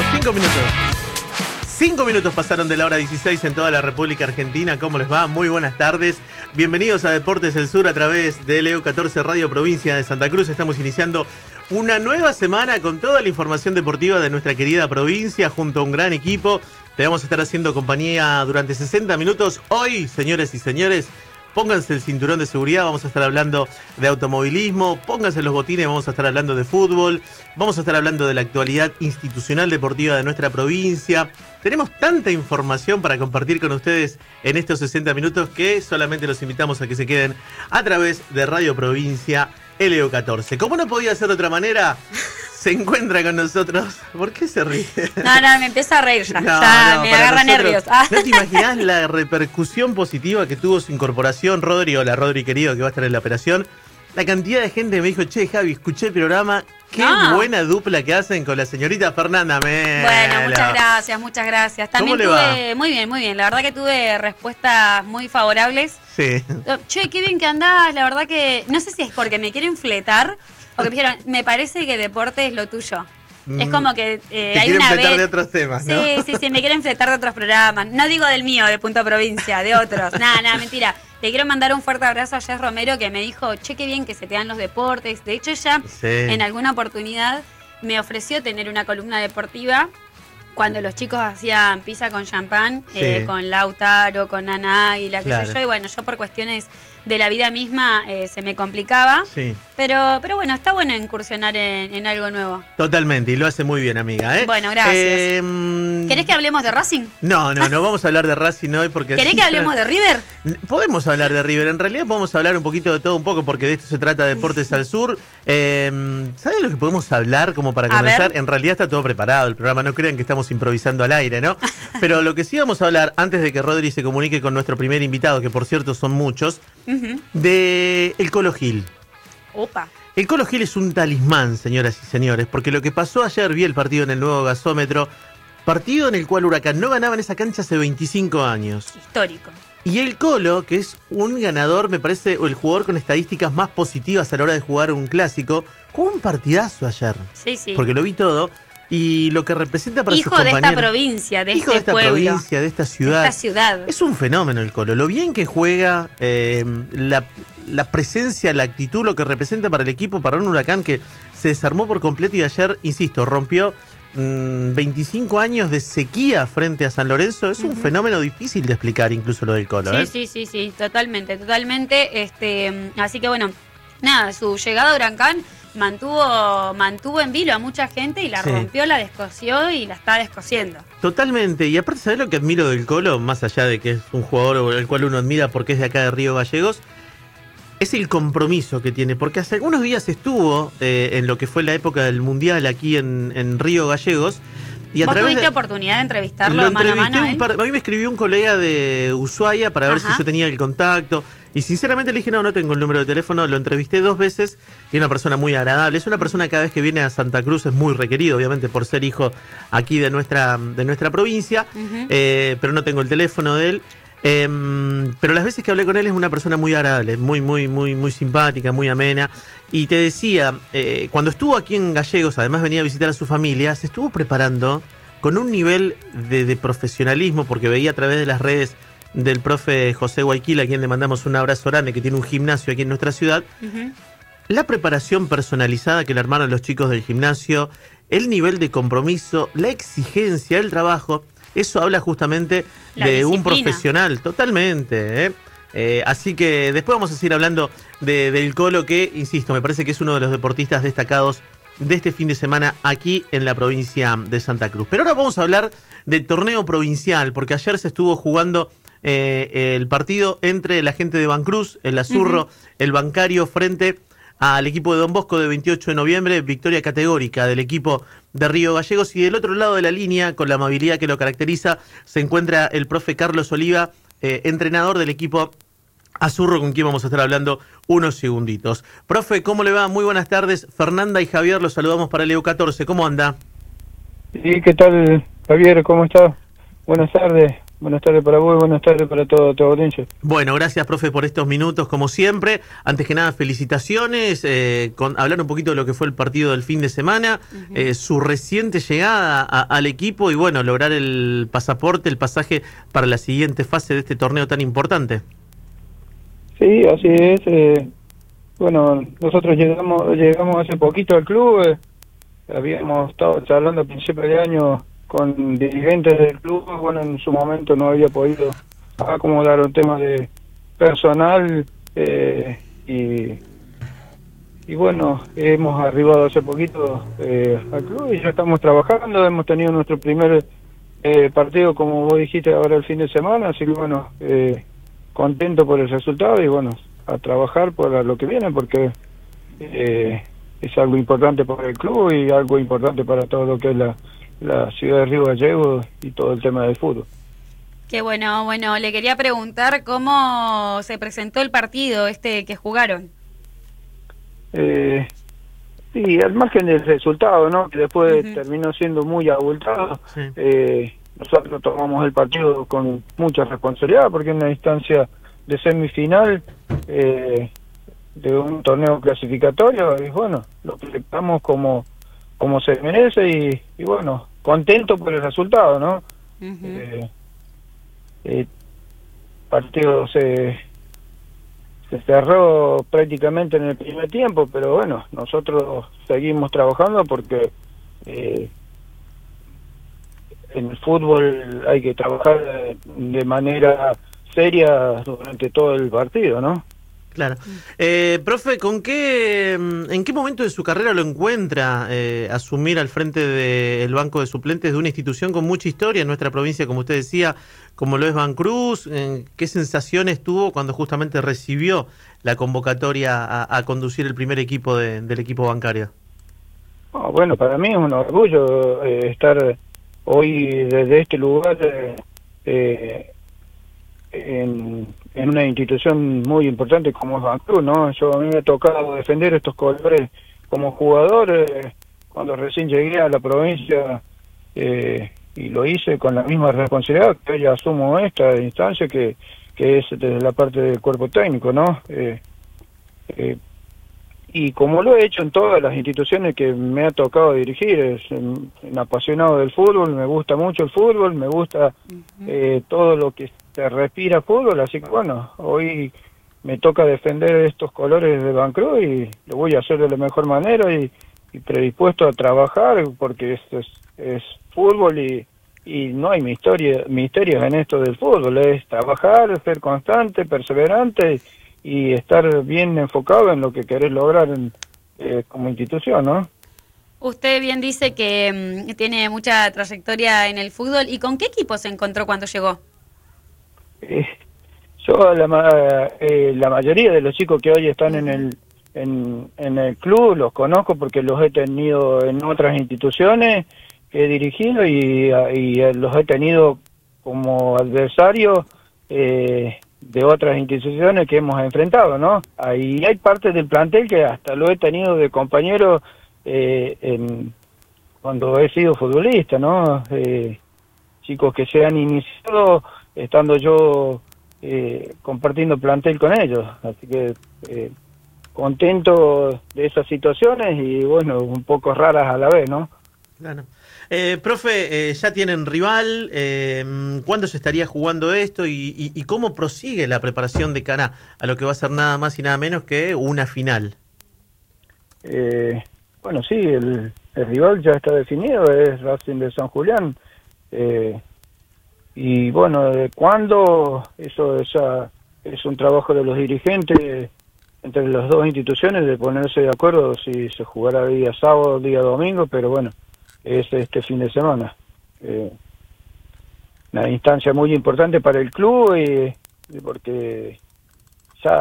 5 minutos. 5 minutos pasaron de la hora 16 en toda la República Argentina. ¿Cómo les va? Muy buenas tardes. Bienvenidos a Deportes del Sur a través de Leo 14 Radio Provincia de Santa Cruz. Estamos iniciando una nueva semana con toda la información deportiva de nuestra querida provincia junto a un gran equipo. Te vamos a estar haciendo compañía durante 60 minutos. Hoy, señores y señores, pónganse el cinturón de seguridad, vamos a estar hablando de automovilismo, pónganse los botines, vamos a estar hablando de fútbol, vamos a estar hablando de la actualidad institucional deportiva de nuestra provincia. Tenemos tanta información para compartir con ustedes en estos 60 minutos que solamente los invitamos a que se queden a través de Radio Provincia Leo 14. Como no podía ser de otra manera, se encuentra con nosotros. ¿Por qué se ríe? No, me empieza a reír ya. Me agarra nervios. ¿No te imaginás la repercusión positiva que tuvo su incorporación? Rodri, hola Rodri querido, que va a estar en la operación. La cantidad de gente me dijo, che Javi, escuché el programa, qué buena dupla que hacen con la señorita Fernanda Melo. Bueno, muchas gracias. También ¿Cómo le va? Muy bien. La verdad que tuve respuestas muy favorables. Sí. Che, qué bien que andás. La verdad que no sé si es porque me quieren fletar o que me dijeron, me parece que deporte es lo tuyo. Es como que hay una vez... de otros temas, ¿no? Sí, me quieren fletar de otros programas. No digo del mío, de Punto Provincia, de otros. Nada, mentira. Le quiero mandar un fuerte abrazo a Jess Romero, que me dijo, che, qué bien que se te dan los deportes. De hecho, ella en alguna oportunidad me ofreció tener una columna deportiva cuando los chicos hacían pizza con champán, con Lautaro, con Ana Águila, qué sé yo. Y bueno, yo por cuestiones de la vida misma se me complicaba. Sí. Pero bueno, está bueno incursionar en algo nuevo. Totalmente, y lo hace muy bien, amiga. Bueno, gracias. ¿Querés que hablemos de Racing? No vamos a hablar de Racing hoy porque... ¿Querés que hablemos de River? Podemos hablar de River, en realidad podemos hablar un poquito de todo un poco porque de esto se trata Deportes al Sur. ¿Sabes lo que podemos hablar como para comenzar? En realidad está todo preparado el programa, no crean que estamos improvisando al aire, ¿no? Pero lo que sí vamos a hablar, antes de que Rodri se comunique con nuestro primer invitado, que por cierto son muchos, de el Colo Gil. Opa. El Colo Gil es un talismán, señoras y señores, porque lo que pasó ayer, vi el partido en el nuevo gasómetro, partido en el cual Huracán no ganaba en esa cancha hace 25 años. Histórico. Y el Colo, que es un ganador, me parece, o el jugador con estadísticas más positivas a la hora de jugar un clásico, jugó un partidazo ayer. Sí. Porque lo vi todo. Y lo que representa para sus compañeros... Hijo de esta provincia, de este pueblo. Provincia, de esta ciudad. Es un fenómeno el Colo. Lo bien que juega, la presencia, la actitud, lo que representa para el equipo, para un Huracán que se desarmó por completo y ayer, insisto, rompió 25 años de sequía frente a San Lorenzo. Es un fenómeno difícil de explicar incluso lo del Colo. Sí, totalmente. Así que bueno, nada, su llegada a Huracán mantuvo en vilo a mucha gente y la rompió, la descosió y la está descosiendo. Totalmente, y aparte, ¿sabés lo que admiro del Colo? Más allá de que es un jugador al cual uno admira porque es de acá de Río Gallegos, es el compromiso que tiene, porque hace algunos días estuvo en lo que fue la época del Mundial aquí en Río Gallegos. Y ¿Vos tuviste oportunidad de entrevistarlo mano a mano? A mí me escribió un colega de Ushuaia para ver si yo tenía el contacto. Y sinceramente le dije, no tengo el número de teléfono. Lo entrevisté 2 veces y es una persona muy agradable. Es una persona que cada vez que viene a Santa Cruz es muy requerido, obviamente por ser hijo aquí de nuestra provincia. Pero no tengo el teléfono de él. Pero las veces que hablé con él es una persona muy agradable, muy simpática, muy amena. Y te decía, cuando estuvo aquí en Gallegos, además venía a visitar a su familia, se estuvo preparando con un nivel de profesionalismo, porque veía a través de las redes del profe José Guayquil, a quien le mandamos un abrazo grande, que tiene un gimnasio aquí en nuestra ciudad, la preparación personalizada que le armaron los chicos del gimnasio, el nivel de compromiso, la exigencia, el trabajo. Eso habla justamente de un profesional, totalmente. Así que después vamos a seguir hablando del Colo, que, insisto, me parece que es uno de los deportistas destacados de este fin de semana aquí en la provincia de Santa Cruz. Pero ahora vamos a hablar del torneo provincial, porque ayer se estuvo jugando el partido entre la gente de Bancruz, el Azurro, el Bancario, frente al equipo de Don Bosco de 28 de noviembre, victoria categórica del equipo de Río Gallegos. Y del otro lado de la línea, con la amabilidad que lo caracteriza, se encuentra el profe Carlos Oliva, entrenador del equipo Azurro, con quien vamos a estar hablando unos segunditos. Profe, ¿cómo le va? Muy buenas tardes. Fernanda y Javier, los saludamos para Leo 14. ¿Cómo anda? Sí, ¿qué tal, Javier? ¿Cómo estás? Buenas tardes. Buenas tardes para vos y buenas tardes para toda tu audiencia. Bueno, gracias, profe, por estos minutos, como siempre. Antes que nada, felicitaciones, hablar un poquito de lo que fue el partido del fin de semana, su reciente llegada al equipo y, bueno, lograr el pasaporte, el pasaje para la siguiente fase de este torneo tan importante. Sí, así es. Bueno, nosotros llegamos hace poquito al club. Habíamos estado charlando a principios de año con dirigentes del club. Bueno, en su momento no había podido acomodar un tema de personal y bueno, hemos arribado hace poquito al club y ya estamos trabajando. Hemos tenido nuestro primer partido, como vos dijiste, ahora el fin de semana, así que bueno, contento por el resultado y bueno, a trabajar por lo que viene, porque es algo importante para el club y algo importante para todo lo que es la ciudad de Río Gallegos y todo el tema del fútbol. Qué bueno, le quería preguntar cómo se presentó el partido que jugaron. Sí, al margen del resultado, ¿no? Que después terminó siendo muy abultado. Sí. Nosotros tomamos el partido con mucha responsabilidad porque en una instancia de semifinal de un torneo clasificatorio y bueno, lo proyectamos como se merece y bueno, contento por el resultado, ¿no? El partido se cerró prácticamente en el primer tiempo, pero bueno, nosotros seguimos trabajando porque en el fútbol hay que trabajar de manera seria durante todo el partido, ¿no? Claro. Profe, ¿en qué momento de su carrera lo encuentra asumir al frente del banco de suplentes de una institución con mucha historia en nuestra provincia, como usted decía, como lo es Vancruz? ¿Qué sensaciones tuvo cuando justamente recibió la convocatoria a conducir el primer equipo del equipo bancario? Bueno, para mí es un orgullo estar hoy desde este lugar en una institución muy importante como es Vancruz, ¿no? A mí me ha tocado defender estos colores como jugador cuando recién llegué a la provincia y lo hice con la misma responsabilidad que hoy asumo esta instancia que es desde la parte del cuerpo técnico, ¿no? Y como lo he hecho en todas las instituciones que me ha tocado dirigir, es un apasionado del fútbol, me gusta mucho el fútbol, me gusta todo lo que se respira fútbol, así que bueno, hoy me toca defender estos colores de Vancruz y lo voy a hacer de la mejor manera y predispuesto a trabajar porque esto es fútbol y no hay misterios en esto del fútbol, es trabajar, ser constante, perseverante y estar bien enfocado en lo que querés lograr como institución, ¿no? Usted bien dice que tiene mucha trayectoria en el fútbol. ¿Y con qué equipo se encontró cuando llegó? Yo la mayoría de los chicos que hoy están en el club los conozco porque los he tenido en otras instituciones que he dirigido y los he tenido como adversarios de otras instituciones que hemos enfrentado, ¿no? Ahí hay parte del plantel que hasta lo he tenido de compañero cuando he sido futbolista, ¿no? Chicos que se han iniciado estando yo compartiendo plantel con ellos, así que contento de esas situaciones y bueno, un poco raras a la vez, ¿no? Claro. Profe, ya tienen rival, ¿cuándo se estaría jugando esto y cómo prosigue la preparación de cara a lo que va a ser nada más y nada menos que una final? Bueno, sí, el rival ya está definido, es Racing de San Julián, y bueno, ¿de cuándo? Eso es un trabajo de los dirigentes entre las dos instituciones de ponerse de acuerdo si se jugará día sábado, día domingo, pero bueno, es este fin de semana. Una instancia muy importante para el club porque ya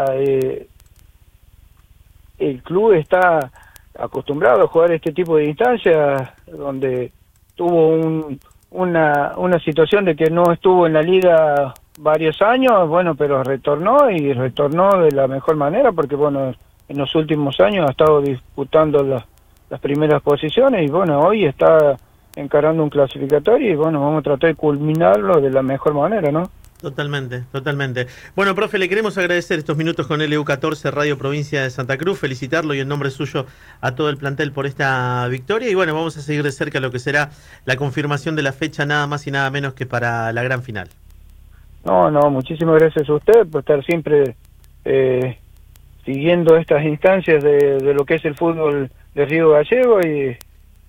el club está acostumbrado a jugar este tipo de instancias donde tuvo una situación de que no estuvo en la liga varios años, bueno, pero retornó de la mejor manera porque bueno, en los últimos años ha estado disputando las primeras posiciones y bueno, hoy está encarando un clasificatorio y bueno, vamos a tratar de culminarlo de la mejor manera, ¿no? Totalmente, totalmente. Bueno, profe, le queremos agradecer estos minutos con LU14 Radio Provincia de Santa Cruz, felicitarlo y en nombre suyo a todo el plantel por esta victoria y bueno, vamos a seguir de cerca lo que será la confirmación de la fecha nada más y nada menos que para la gran final. No, muchísimas gracias a usted por estar siempre siguiendo estas instancias de lo que es el fútbol de Río Gallego y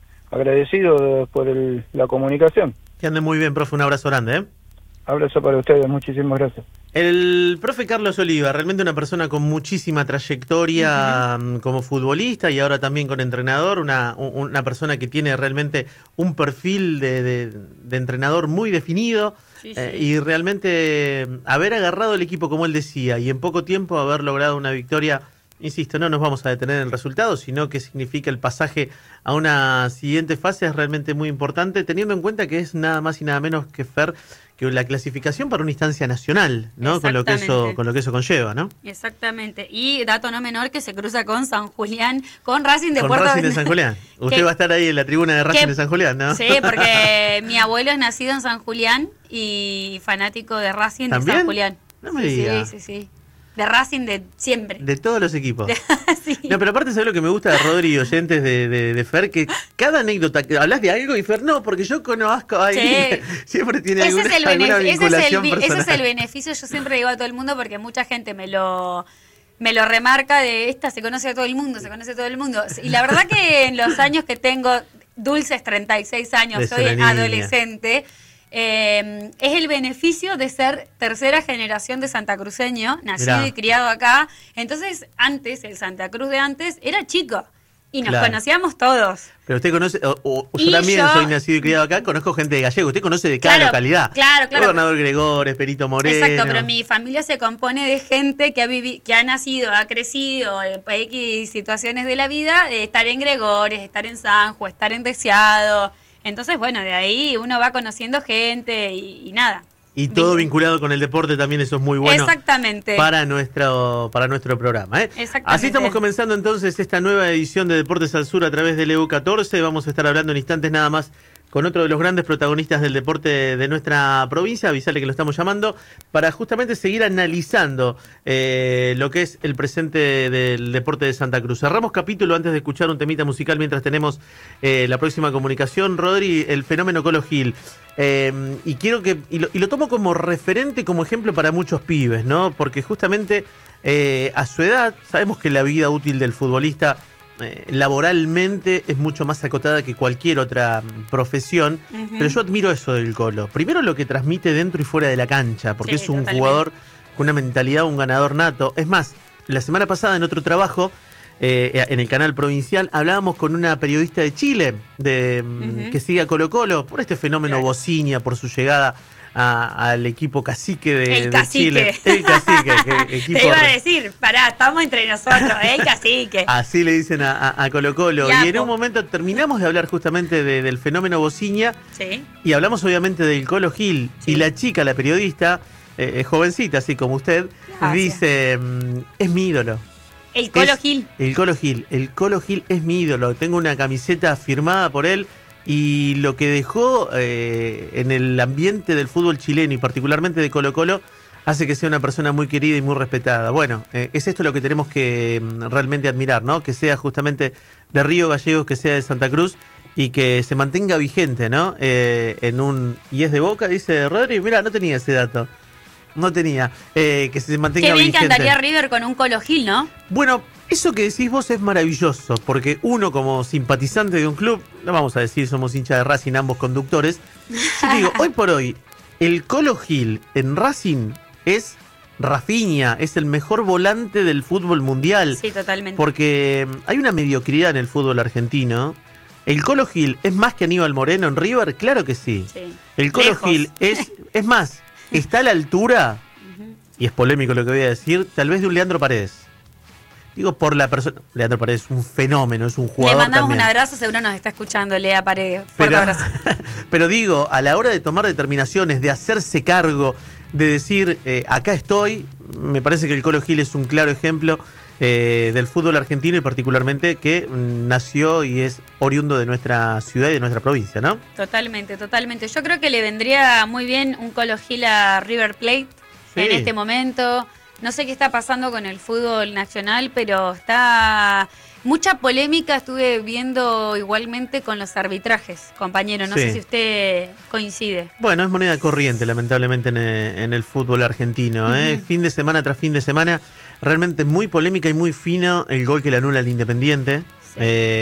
agradecido por la comunicación. Que ande muy bien, profe, un abrazo grande, ¿eh? Abrazo para ustedes, muchísimas gracias. El profe Carlos Oliva, realmente una persona con muchísima trayectoria como futbolista y ahora también con entrenador, una persona que tiene realmente un perfil de entrenador muy definido. Sí. Y realmente haber agarrado el equipo como él decía y en poco tiempo haber logrado una victoria, insisto, no nos vamos a detener en el resultado, sino que significa el pasaje a una siguiente fase es realmente muy importante, teniendo en cuenta que es nada más y nada menos que que la clasificación para una instancia nacional, ¿no? Con lo que eso conlleva, ¿no? Exactamente. Y dato no menor que se cruza con San Julián, con Racing de Puerto Racing de San Julián. Usted va a estar ahí en la tribuna de Racing de San Julián, ¿no? Sí, porque mi abuelo es nacido en San Julián y fanático de Racing de San Julián. No me diga. Sí. De Racing de siempre. De todos los equipos. Sí. No, pero aparte, ¿sabes lo que me gusta de Rodri y oyentes de Fer? Que cada anécdota, hablas de algo y Fer, no, porque yo conozco ahí. Sí. Siempre tiene alguna vinculación personal. Ese es el beneficio, yo siempre digo a todo el mundo, porque mucha gente me lo remarca de esta, se conoce a todo el mundo. Y la verdad que en los años que tengo, dulces 36 años, soy adolescente... es el beneficio de ser tercera generación de santacruceño, nacido y criado acá. Entonces, antes, el Santa Cruz de antes era chico y nos conocíamos todos. Pero usted conoce, yo también soy nacido y criado acá, conozco gente de Gallego, usted conoce de cada localidad. Claro. Gobernador Gregores, Perito Moreno. Exacto, pero mi familia se compone de gente que ha nacido, ha crecido en X situaciones de la vida, de estar en Gregores, estar en Sanjo, estar en Deseado. Entonces, bueno, de ahí uno va conociendo gente y nada. Y todo vinculado con el deporte también, eso es muy bueno. Exactamente. Para nuestro programa, ¿eh? Exactamente. Así estamos comenzando entonces esta nueva edición de Deportes al Sur a través del EU14. Vamos a estar hablando en instantes nada más con otro de los grandes protagonistas del deporte de nuestra provincia, avisarle que lo estamos llamando, para justamente seguir analizando lo que es el presente del deporte de Santa Cruz. Cerramos capítulo antes de escuchar un temita musical mientras tenemos la próxima comunicación. Rodri, el fenómeno Colo Gil. Y quiero y lo tomo como referente, como ejemplo para muchos pibes, ¿no? Porque justamente a su edad, sabemos que la vida útil del futbolista laboralmente es mucho más acotada que cualquier otra profesión, pero yo admiro eso del Colo. Primero lo que transmite dentro y fuera de la cancha, porque es un jugador con una mentalidad, un ganador nato. Es más, la semana pasada en otro trabajo, en el canal provincial, hablábamos con una periodista de Chile que sigue a Colo Colo por este fenómeno Bociña, por su llegada al equipo cacique de Chile. El cacique. Te iba a decir, pará, estamos entre nosotros, el cacique. Así le dicen a Colo Colo. Y en un momento terminamos de hablar justamente del fenómeno Bociña. Sí. Y hablamos obviamente del Colo Gil. Sí. Y la chica, la periodista, jovencita, así como usted, dice, es mi ídolo. El Colo Gil. El Colo Gil. El Colo Gil es mi ídolo. Tengo una camiseta firmada por él. Y lo que dejó en el ambiente del fútbol chileno y particularmente de Colo Colo hace que sea una persona muy querida y muy respetada. Bueno, es esto lo que tenemos que realmente admirar, ¿no? Que sea justamente de Río Gallegos, que sea de Santa Cruz y que se mantenga vigente, ¿no? Y es de Boca, dice Rodri. Mira, no tenía ese dato. No tenía. Que se mantenga vigente. Qué bien que andaría River con un Colo Gil, ¿no? Bueno, eso que decís vos es maravilloso, porque uno como simpatizante de un club, no vamos a decir somos hinchas de Racing, ambos conductores, yo te digo, hoy por hoy, el Colo Gil en Racing es Rafinha, es el mejor volante del fútbol mundial. Sí, totalmente. Porque hay una mediocridad en el fútbol argentino. ¿El Colo Gil es más que Aníbal Moreno en River? Claro que sí. El Colo Gil es más, está a la altura, y es polémico lo que voy a decir, tal vez de un Leandro Paredes. Digo, por la persona. Leandro Paredes es un fenómeno, es un jugador. Le mandamos también un abrazo, seguro nos está escuchando, Lea Paredes. Fuerte abrazo. Pero digo, a la hora de tomar determinaciones, de hacerse cargo, de decir, acá estoy, me parece que el Colo Gil es un claro ejemplo. del fútbol argentino y particularmente que nació y es oriundo de nuestra ciudad y de nuestra provincia, ¿no? Totalmente, totalmente. Yo creo que le vendría muy bien un Colo Gil a River Plate en este momento. No sé qué está pasando con el fútbol nacional, pero está mucha polémica. Estuve viendo igualmente con los arbitrajes, compañero. No sé si usted coincide. Bueno, es moneda corriente, lamentablemente, en el fútbol argentino. Fin de semana tras fin de semana, realmente muy polémica y muy fino el gol que le anula al Independiente. Sí.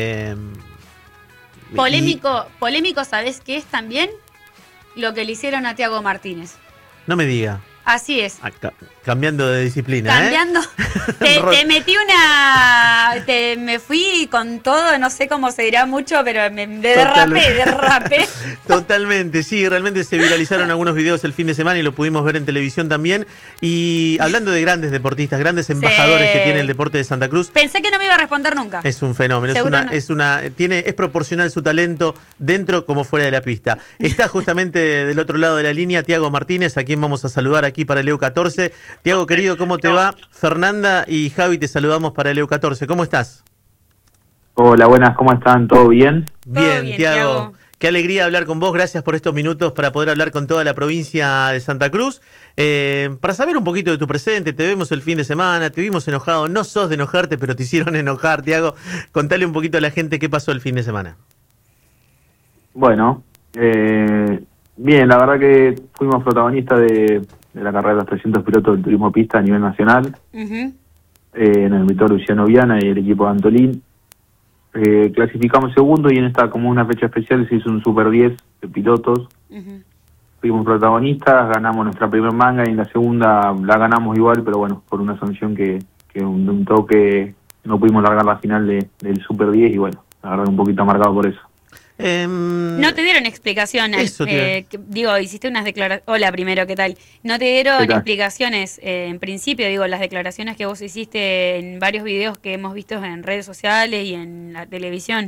Polémico, ¿sabés qué es también? Lo que le hicieron a Thiago Martínez. No me diga. Así es. Cambiando de disciplina. Cambiando. Te metí me fui con todo, no sé cómo se dirá mucho, pero me derrapé. Totalmente, sí, realmente se viralizaron algunos videos el fin de semana y lo pudimos ver en televisión también. Y hablando de grandes deportistas, grandes embajadores que tiene el deporte de Santa Cruz. Pensé que no me iba a responder nunca. Es un fenómeno, es proporcional su talento dentro como fuera de la pista. Está justamente del otro lado de la línea Thiago Martínez, a quien vamos a saludar aquí para el EU14. Thiago, querido, ¿cómo te va? Fernanda y Javi te saludamos para el EU14. ¿Cómo estás? Hola, buenas, ¿cómo están? ¿Todo bien? Bien, Thiago. Qué alegría hablar con vos. Gracias por estos minutos para poder hablar con toda la provincia de Santa Cruz. Para saber un poquito de tu presente, te vemos el fin de semana, te vimos enojado. No sos de enojarte, pero te hicieron enojar, Thiago. Contale un poquito a la gente qué pasó el fin de semana. Bueno, bien, la verdad que fuimos protagonistas de la carrera de los 300 pilotos del turismo pista a nivel nacional, en el motor Luciano Viana y el equipo de Antolín. Clasificamos segundo y en esta, como una fecha especial, se hizo un Super 10 de pilotos. Fuimos protagonistas, ganamos nuestra primer manga y en la segunda la ganamos igual, pero bueno, por una sanción que un toque no pudimos largar la final del Super 10 y bueno, la verdad un poquito amargado por eso. No te dieron explicaciones, hiciste unas declaraciones. Hola, primero, ¿qué tal? No te dieron explicaciones, en principio, las declaraciones que vos hiciste en varios videos que hemos visto en redes sociales y en la televisión.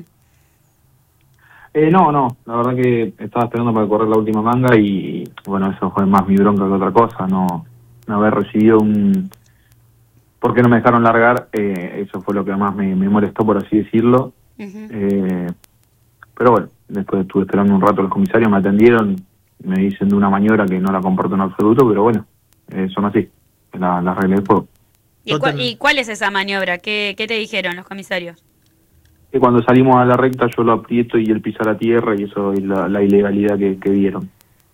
No, la verdad que estaba esperando para correr la última manga y bueno, eso fue más mi bronca que otra cosa, no haber recibido ¿por qué no me dejaron largar? Eso fue lo que más me molestó, por así decirlo. Pero bueno, después estuve esperando un rato los comisarios, me atendieron, me dicen de una maniobra que no la comparto en absoluto, pero bueno, son así, las reglas del juego. ¿Y cuál es esa maniobra? ¿Qué te dijeron los comisarios? Que cuando salimos a la recta yo lo aprieto y él pisa la tierra y eso es la ilegalidad que vieron.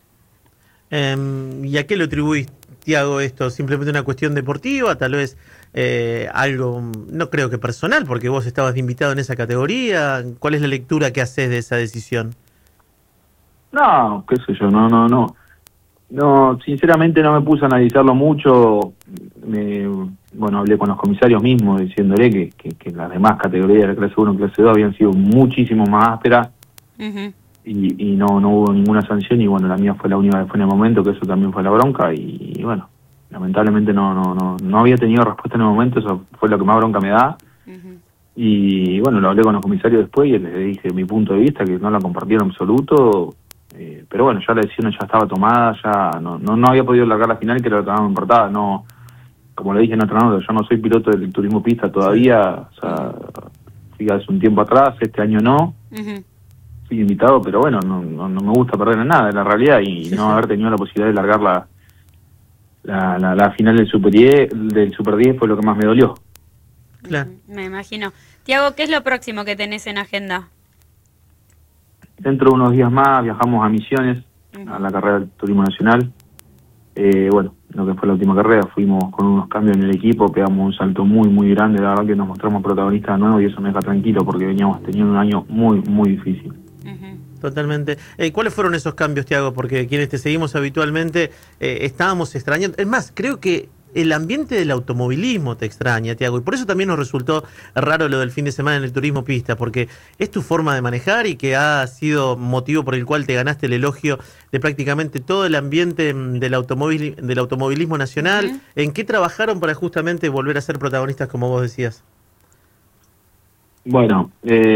¿Y a qué lo atribuís, Thiago, esto? ¿Simplemente una cuestión deportiva? Tal vez algo, no creo que personal, porque vos estabas de invitado en esa categoría. ¿Cuál es la lectura que haces de esa decisión? No, qué sé yo, no, sinceramente no me puse a analizarlo mucho. Bueno, hablé con los comisarios mismos diciéndole que las demás categorías de clase 1 y clase 2 habían sido muchísimo más ásperas y no hubo ninguna sanción y bueno, la mía fue la única que fue en el momento, que eso también fue la bronca y bueno, lamentablemente no había tenido respuesta en el momento, eso fue lo que más bronca me da. Y bueno, lo hablé con los comisarios después y les dije mi punto de vista, que no la compartieron en absoluto, pero bueno, ya la decisión ya estaba tomada, ya no había podido largar la final, que era lo que más me importaba. No, como le dije en otra nota, yo no soy piloto del turismo pista todavía, o sea, fui hace un tiempo atrás, este año no, fui invitado, pero bueno, no me gusta perder en nada, en la realidad, y haber tenido la posibilidad de largar la final del Super 10 fue lo que más me dolió. Claro. Me imagino. Thiago, ¿qué es lo próximo que tenés en agenda? Dentro de unos días más viajamos a Misiones, a la carrera del Turismo Nacional. Bueno, lo que fue la última carrera, fuimos con unos cambios en el equipo, pegamos un salto muy, muy grande, la verdad que nos mostramos protagonistas de nuevo y eso me deja tranquilo porque veníamos teniendo un año muy, muy difícil. Totalmente. ¿Cuáles fueron esos cambios, Thiago? Porque quienes te seguimos habitualmente estábamos extrañando. Es más, creo que el ambiente del automovilismo te extraña, Thiago, y por eso también nos resultó raro lo del fin de semana en el turismo pista, porque es tu forma de manejar y que ha sido motivo por el cual te ganaste el elogio de prácticamente todo el ambiente del automovilismo nacional. ¿En qué trabajaron para justamente volver a ser protagonistas, como vos decías? Bueno,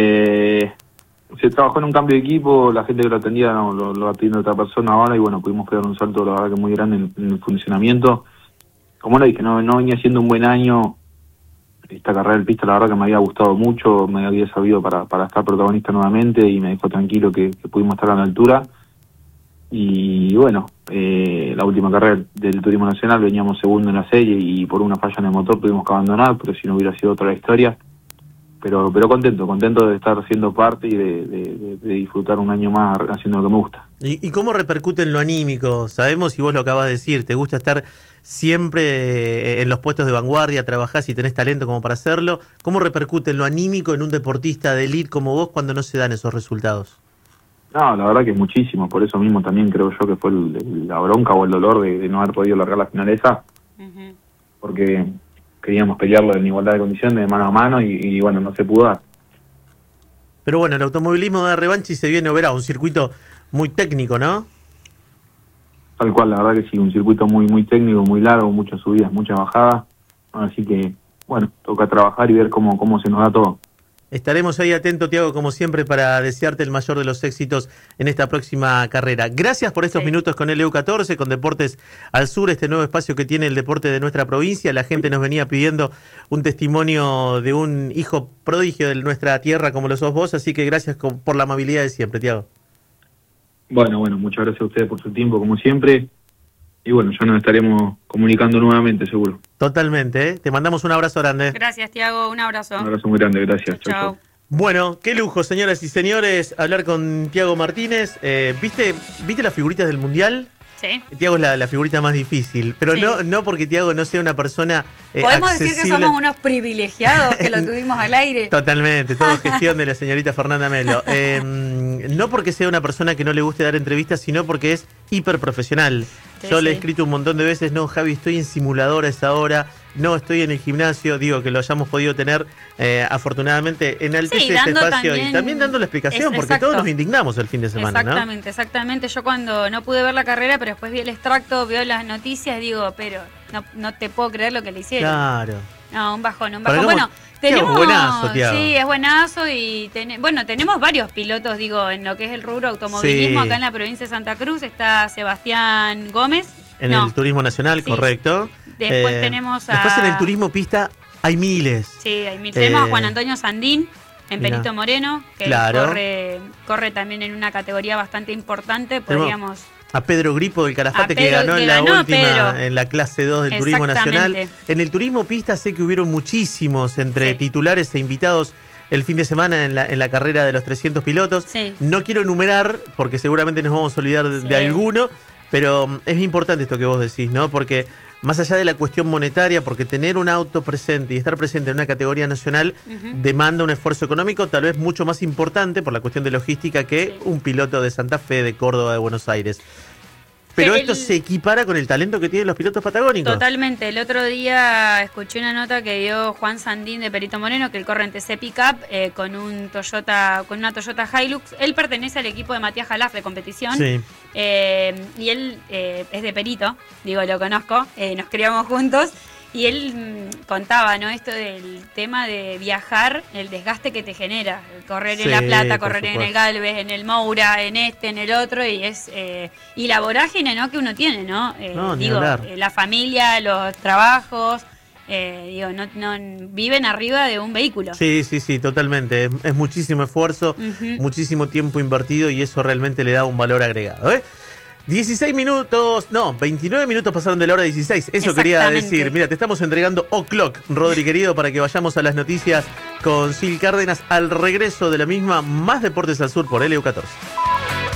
se trabajó en un cambio de equipo, la gente que lo atendía lo atiende otra persona ahora y bueno, pudimos pegar un salto, la verdad que muy grande en el funcionamiento. Como le dije, no venía siendo un buen año esta carrera del pista la verdad que me había gustado mucho, me había sabido para estar protagonista nuevamente y me dejó tranquilo que pudimos estar a la altura. Y bueno, la última carrera del Turismo Nacional veníamos segundo en la serie y por una falla en el motor tuvimos que abandonar, pero si no hubiera sido otra la historia. Pero contento de estar siendo parte y de disfrutar un año más haciendo lo que me gusta. ¿Y cómo repercute en lo anímico? Sabemos, y vos lo acabas de decir, te gusta estar siempre en los puestos de vanguardia, trabajás y tenés talento como para hacerlo. ¿Cómo repercute en lo anímico en un deportista de elite como vos cuando no se dan esos resultados? No, la verdad que es muchísimo, por eso mismo también creo yo que fue la bronca o el dolor de no haber podido largar la final esa, porque queríamos pelearlo en igualdad de condiciones, de mano a mano, y bueno, no se pudo dar. Pero bueno, el automovilismo da revancha y se viene, verá, un circuito muy técnico, ¿no? Tal cual, la verdad que sí, un circuito muy técnico, muy largo, muchas subidas, muchas bajadas, así que, bueno, toca trabajar y ver cómo se nos da todo. Estaremos ahí atentos, Tiago, como siempre, para desearte el mayor de los éxitos en esta próxima carrera. Gracias por estos minutos con el EU14, con Deportes al Sur, este nuevo espacio que tiene el deporte de nuestra provincia. La gente nos venía pidiendo un testimonio de un hijo prodigio de nuestra tierra como lo sos vos, así que gracias por la amabilidad de siempre, Tiago. Bueno, muchas gracias a ustedes por su tiempo, como siempre. Y bueno, ya nos estaremos comunicando nuevamente, seguro. Totalmente, ¿eh? Te mandamos un abrazo grande. Gracias, Tiago, un abrazo. Un abrazo muy grande, gracias. Chao. Bueno, qué lujo, señoras y señores, hablar con Tiago Martínez. ¿Viste las figuritas del Mundial? Sí. Tiago es la figurita más difícil, pero sí. no porque Tiago no sea una persona ¿Podemos accesible. decir que somos unos privilegiados que lo tuvimos al aire? Totalmente, todo gestión de la señorita Fernanda Melo. No porque sea una persona que no le guste dar entrevistas, sino porque es hiperprofesional. Sí, Yo le he escrito un montón de veces, no, Javi, estoy en simulador a esa hora, no, estoy en el gimnasio, digo que lo hayamos podido tener, afortunadamente, enaltece este espacio y también dando la explicación, porque todos nos indignamos el fin de semana, Exactamente. Yo cuando no pude ver la carrera, pero después vi el extracto, veo las noticias, digo, pero no te puedo creer lo que le hicieron. Claro. No, un bajón. Bueno, tenemos... Es buenazo, Tiago. Sí, es buenazo y tenemos varios pilotos, digo, en lo que es el rubro automovilismo, acá en la provincia de Santa Cruz está Sebastián Gómez. En el Turismo Nacional, correcto. Después tenemos Después en el Turismo Pista hay miles. Sí, hay miles. Tenemos a Juan Antonio Sandín, en Perito Moreno, que corre también en una categoría bastante importante, podríamos... A Pedro Gripo del Calafate, que ganó en la última, en la clase 2 del Turismo Nacional. En el Turismo Pista sé que hubieron muchísimos entre titulares e invitados el fin de semana en la carrera de los 300 pilotos. Sí. No quiero enumerar, porque seguramente nos vamos a olvidar de alguno, pero es importante esto que vos decís, ¿no? Porque más allá de la cuestión monetaria, porque tener un auto presente y estar presente en una categoría nacional demanda un esfuerzo económico tal vez mucho más importante por la cuestión de logística que un piloto de Santa Fe, de Córdoba, de Buenos Aires. Pero esto se equipara con el talento que tienen los pilotos patagónicos. Totalmente. El otro día escuché una nota que dio Juan Sandín de Perito Moreno, que él corre en TC Pickup con una Toyota Hilux. Él pertenece al equipo de Matías Jalaf de competición. Sí. Y él es de Perito, digo, lo conozco, nos criamos juntos. Y él contaba, ¿no? Esto del tema de viajar, el desgaste que te genera. Correr en La Plata, correr en el Galvez, en el Moura, en el otro. Y la vorágine, ¿no? Que uno tiene, ¿no? La familia, los trabajos. No viven arriba de un vehículo. Sí, totalmente. Es muchísimo esfuerzo, muchísimo tiempo invertido y eso realmente le da un valor agregado, 29 minutos pasaron de la hora 16, eso quería decir. Mira, te estamos entregando O'Clock, Rodri querido, para que vayamos a las noticias con Sil Cárdenas al regreso de la misma, más Deportes al Sur por LU14.